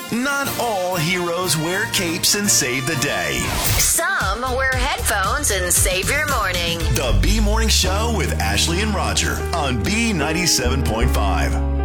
Not all heroes wear capes and save the day. Some wear headphones and save your morning. The B Morning Show with Ashley and Roger on B97.5.